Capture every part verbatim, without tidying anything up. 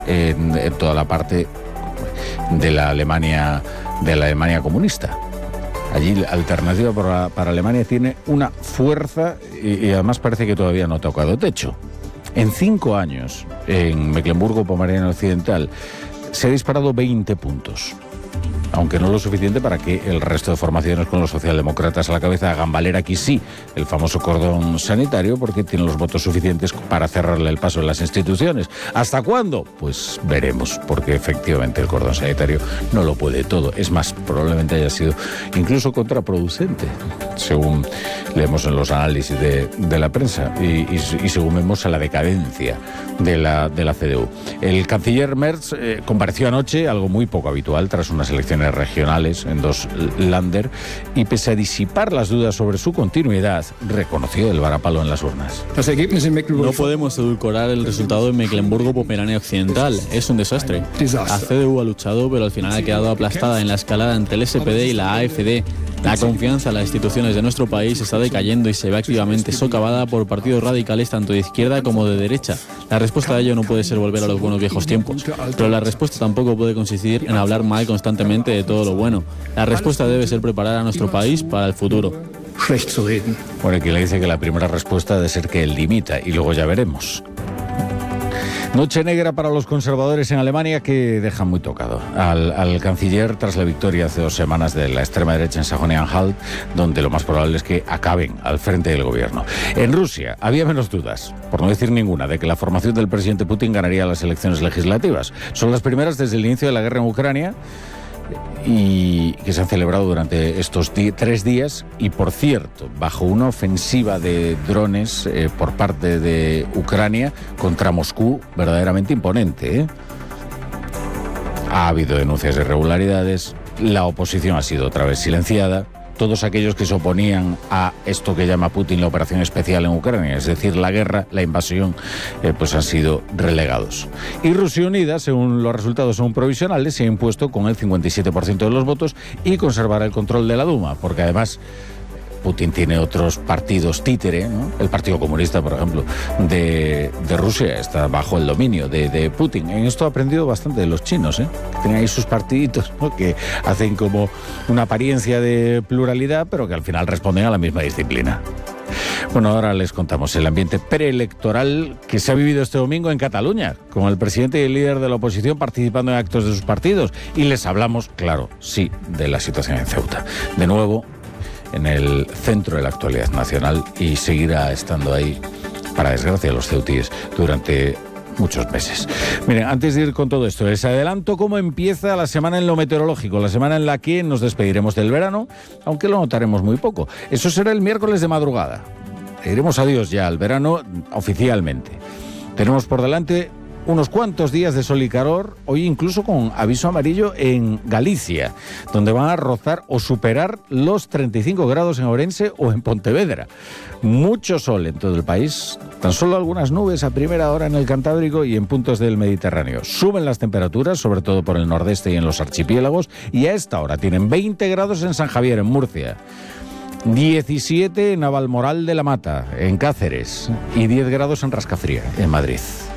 en, en toda la parte de la Alemania, de la Alemania comunista. Allí la alternativa para, para Alemania tiene una fuerza y, y además parece que todavía no ha tocado techo. En cinco años, en Mecklemburgo-Pomerania Occidental, se ha disparado veinte puntos. Aunque no lo suficiente para que el resto de formaciones con los socialdemócratas a la cabeza hagan valer aquí sí el famoso cordón sanitario, porque tienen los votos suficientes para cerrarle el paso en las instituciones. ¿Hasta cuándo? Pues veremos, porque efectivamente el cordón sanitario no lo puede todo. Es más, probablemente haya sido incluso contraproducente, según leemos en los análisis de, de la prensa y, y, y según vemos a la decadencia de la, de la C D U. El canciller Merz eh, compareció anoche, algo muy poco habitual, tras unas elecciones regionales en dos Länder, y pese a disipar las dudas sobre su continuidad, reconoció el varapalo en las urnas. No podemos edulcorar el resultado en Mecklemburgo-Pomerania Occidental. Es un desastre. La C D U ha luchado, pero al final ha quedado aplastada en la escalada ante el S P D y la A F D. La confianza en las instituciones de nuestro país está decayendo y se ve activamente socavada por partidos radicales tanto de izquierda como de derecha. La respuesta a ello no puede ser volver a los buenos viejos tiempos, pero la respuesta tampoco puede consistir en hablar mal constantemente de todo lo bueno. La respuesta debe ser preparar a nuestro país para el futuro. Bueno, aquí le dice que la primera respuesta debe ser que él dimita y luego ya veremos. Noche negra para los conservadores en Alemania, que dejan muy tocado al, al canciller tras la victoria hace dos semanas de la extrema derecha en Sajonia-Anhalt, donde lo más probable es que acaben al frente del gobierno. En Rusia había menos dudas, por no decir ninguna, de que la formación del presidente Putin ganaría las elecciones legislativas. Son las primeras desde el inicio de la guerra en Ucrania y que se han celebrado durante estos di- tres días y, por cierto, bajo una ofensiva de drones eh, por parte de Ucrania contra Moscú verdaderamente imponente, ¿eh? Ha habido denuncias de irregularidades, la oposición ha sido otra vez silenciada. Todos aquellos que se oponían a esto que llama Putin la operación especial en Ucrania, es decir, la guerra, la invasión, eh, pues han sido relegados. Y Rusia Unida, según los resultados son provisionales, se ha impuesto con el cincuenta y siete por ciento de los votos y conservará el control de la Duma, porque además Putin tiene otros partidos títere, ¿no? El Partido Comunista, por ejemplo, de, de Rusia está bajo el dominio de, de Putin. En esto ha aprendido bastante de los chinos, ¿eh? Tienen ahí sus partiditos, ¿no? Que hacen como una apariencia de pluralidad, pero que al final responden a la misma disciplina. Bueno, ahora les contamos el ambiente preelectoral que se ha vivido este domingo en Cataluña, con el presidente y el líder de la oposición participando en actos de sus partidos. Y les hablamos, claro, sí, de la situación en Ceuta. De nuevo, en el centro de la actualidad nacional, y seguirá estando ahí, para desgracia de los ceutíes, durante muchos meses. Miren, antes de ir con todo esto, les adelanto cómo empieza la semana en lo meteorológico, la semana en la que nos despediremos del verano, aunque lo notaremos muy poco. Eso será el miércoles de madrugada. Diremos adiós ya al verano oficialmente. Tenemos por delante unos cuantos días de sol y calor, hoy incluso con aviso amarillo en Galicia, donde van a rozar o superar los treinta y cinco grados en Ourense o en Pontevedra. Mucho sol en todo el país, tan solo algunas nubes a primera hora en el Cantábrico y en puntos del Mediterráneo. Suben las temperaturas, sobre todo por el nordeste y en los archipiélagos, y a esta hora tienen veinte grados en San Javier, en Murcia, diecisiete en Navalmoral de la Mata, en Cáceres, y diez grados en Rascafría, en Madrid.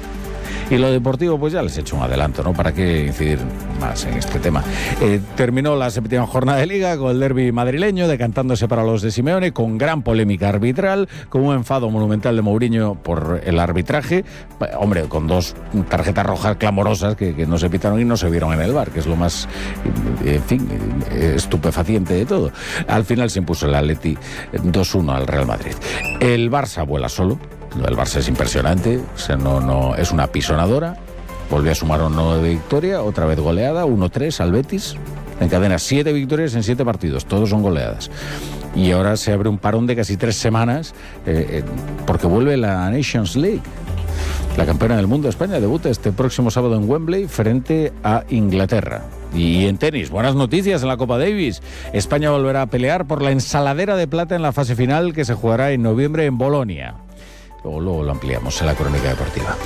Y lo deportivo, pues ya les he hecho un adelanto, ¿no? ¿Para qué incidir más en este tema? Eh, terminó la séptima jornada de Liga con el derbi madrileño, decantándose para los de Simeone, con gran polémica arbitral, con un enfado monumental de Mourinho por el arbitraje. Hombre, con dos tarjetas rojas clamorosas que, que no se pitaron y no se vieron en el V A R, que es lo más, en fin, estupefaciente de todo. Al final se impuso el Atleti dos uno al Real Madrid. El Barça vuela solo. El Barça es impresionante, o sea, no, no, es una pisonadora. Volvió a sumar una nueva victoria, otra vez goleada, uno tres al Betis. Encadena siete victorias en siete partidos, todos son goleadas. Y ahora se abre un parón de casi tres semanas, eh, eh, porque vuelve la Nations League. La campeona del mundo, España, debuta este próximo sábado en Wembley frente a Inglaterra. Y en tenis, buenas noticias en la Copa Davis. España volverá a pelear por la ensaladera de plata en la fase final, que se jugará en noviembre en Bolonia. Luego, luego lo ampliamos en la crónica deportiva.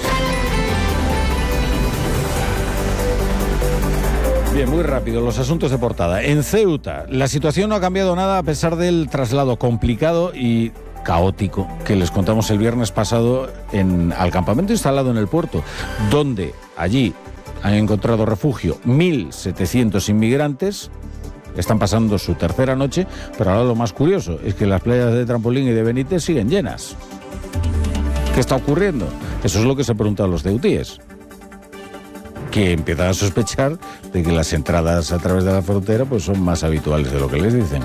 Bien, muy rápido, los asuntos de portada. En Ceuta, la situación no ha cambiado nada a pesar del traslado complicado y caótico que les contamos el viernes pasado en, al campamento instalado en el puerto, donde allí han encontrado refugio mil setecientos inmigrantes. Están pasando su tercera noche, pero ahora lo más curioso es que las playas de Trampolín y de Benítez siguen llenas. ¿Qué está ocurriendo? Eso es lo que se preguntan los ceutíes, que empiezan a sospechar de que las entradas a través de la frontera pues son más habituales de lo que les dicen.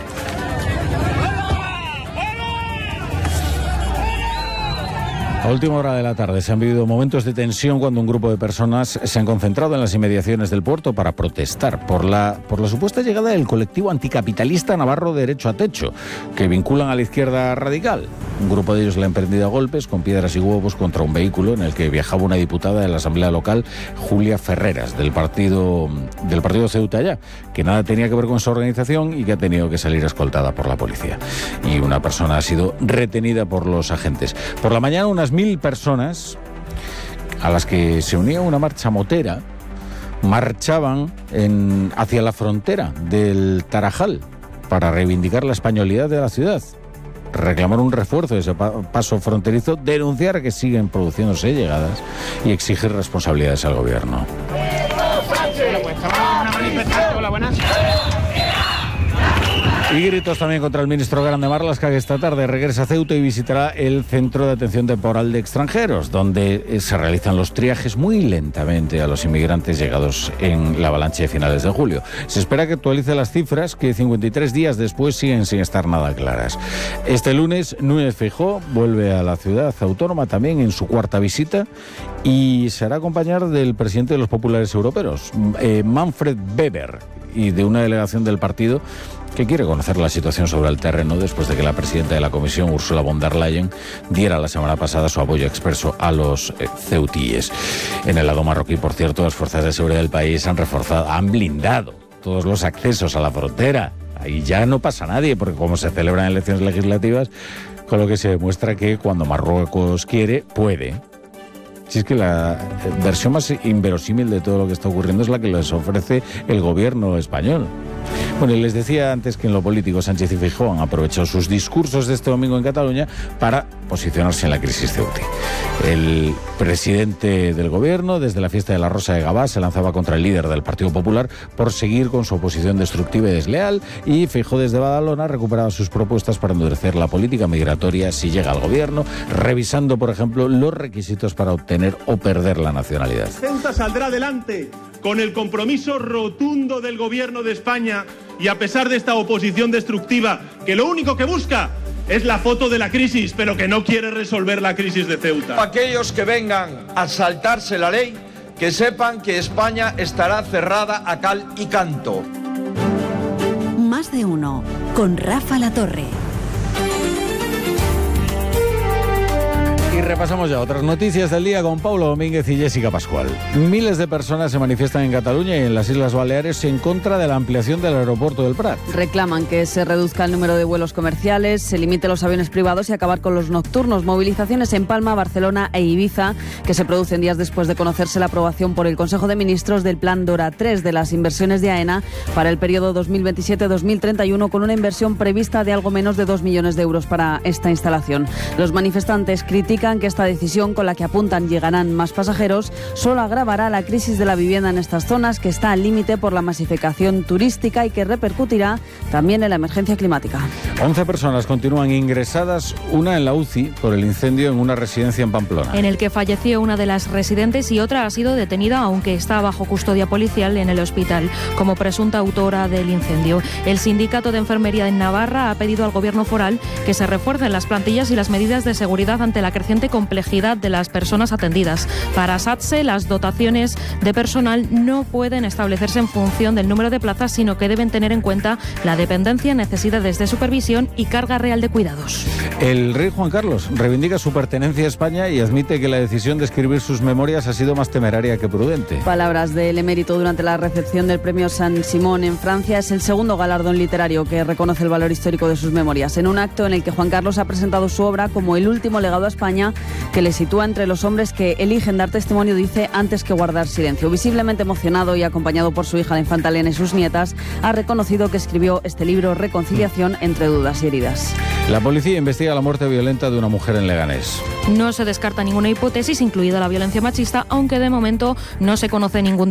A última hora de la tarde se han vivido momentos de tensión cuando un grupo de personas se han concentrado en las inmediaciones del puerto para protestar por la, por la supuesta llegada del colectivo anticapitalista navarro Derecho a Techo, que vinculan a la izquierda radical. Un grupo de ellos le han prendido a golpes con piedras y huevos contra un vehículo en el que viajaba una diputada de la Asamblea Local, Julia Ferreras, del partido, del partido Ceuta Ya, que nada tenía que ver con su organización y que ha tenido que salir escoltada por la policía. Y una persona ha sido retenida por los agentes. Por la mañana unas mil personas, a las que se unía una marcha motera, marchaban en, hacia la frontera del Tarajal para reivindicar la españolidad de la ciudad, reclamar un refuerzo de ese pa- paso fronterizo, denunciar que siguen produciéndose llegadas y exigir responsabilidades al gobierno. Y gritos también contra el ministro Grande Marlaska, que esta tarde regresa a Ceuta y visitará el Centro de Atención Temporal de Extranjeros, donde se realizan los triajes muy lentamente a los inmigrantes llegados en la avalancha de finales de julio. Se espera que actualice las cifras, que cincuenta y tres días después siguen sin estar nada claras. Este lunes, Núñez Feijóo vuelve a la ciudad autónoma también en su cuarta visita y se hará acompañar del presidente de los populares europeos, eh, Manfred Weber, y de una delegación del partido que quiere conocer la situación sobre el terreno después de que la presidenta de la Comisión, Ursula von der Leyen, diera la semana pasada su apoyo expreso a los eh, ceutíes. En el lado marroquí, por cierto, las fuerzas de seguridad del país han reforzado, han blindado todos los accesos a la frontera. Ahí ya no pasa nadie, porque como se celebran elecciones legislativas, con lo que se demuestra que cuando Marruecos quiere, puede. Si es que la versión más inverosímil de todo lo que está ocurriendo es la que les ofrece el gobierno español. Bueno, y les decía antes que en lo político Sánchez y Feijóo han aprovechado sus discursos de este domingo en Cataluña para posicionarse en la crisis ceutí. El presidente del gobierno, desde la fiesta de la Rosa de Gavá, se lanzaba contra el líder del Partido Popular por seguir con su oposición destructiva y desleal, y Feijóo desde Badalona recuperaba sus propuestas para endurecer la política migratoria si llega al gobierno, revisando, por ejemplo, los requisitos para obtener o perder la nacionalidad. Ceuta saldrá adelante con el compromiso rotundo del gobierno de España y a pesar de esta oposición destructiva que lo único que busca es la foto de la crisis, pero que no quiere resolver la crisis de Ceuta. Aquellos que vengan a saltarse la ley, que sepan que España estará cerrada a cal y canto. Más de uno, con Rafa Latorre. Y repasamos ya otras noticias del día con Paulo Domínguez y Jessica Pascual. Miles de personas se manifiestan en Cataluña y en las Islas Baleares en contra de la ampliación del aeropuerto del Prat. Reclaman que se reduzca el número de vuelos comerciales, se limite los aviones privados y acabar con los nocturnos. Movilizaciones en Palma, Barcelona e Ibiza, que se producen días después de conocerse la aprobación por el Consejo de Ministros del Plan Dora tres de las inversiones de AENA para el periodo dos mil veintisiete a dos mil treinta y uno, con una inversión prevista de algo menos de dos millones de euros para esta instalación. Los manifestantes critican que esta decisión, con la que apuntan llegarán más pasajeros, solo agravará la crisis de la vivienda en estas zonas, que está al límite por la masificación turística y que repercutirá también en la emergencia climática. once personas continúan ingresadas, una en la U C I por el incendio en una residencia en Pamplona. En el que falleció una de las residentes y otra ha sido detenida, aunque está bajo custodia policial en el hospital, como presunta autora del incendio. El Sindicato de Enfermería en Navarra ha pedido al Gobierno foral que se refuercen las plantillas y las medidas de seguridad ante la creciente complejidad de las personas atendidas. Para SATSE, las dotaciones de personal no pueden establecerse en función del número de plazas, sino que deben tener en cuenta la dependencia, necesidades de supervisión y carga real de cuidados. El rey Juan Carlos reivindica su pertenencia a España y admite que la decisión de escribir sus memorias ha sido más temeraria que prudente. Palabras del emérito durante la recepción del premio San Simón en Francia. Es el segundo galardón literario que reconoce el valor histórico de sus memorias, en un acto en el que Juan Carlos ha presentado su obra como el último legado a España, que le sitúa entre los hombres que eligen dar testimonio, dice, antes que guardar silencio. Visiblemente emocionado y acompañado por su hija, la infanta Elena, y sus nietas, ha reconocido que escribió este libro, Reconciliación entre dudas y heridas. La policía investiga la muerte violenta de una mujer en Leganés. No se descarta ninguna hipótesis, incluida la violencia machista, aunque de momento no se conoce ningún